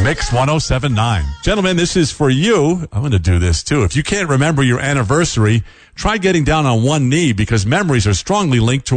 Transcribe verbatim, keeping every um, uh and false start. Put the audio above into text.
Mix one oh seven point nine. Gentlemen, this is for you. I'm going to do this too. If you can't remember your anniversary, try getting down on one knee because memories are strongly linked to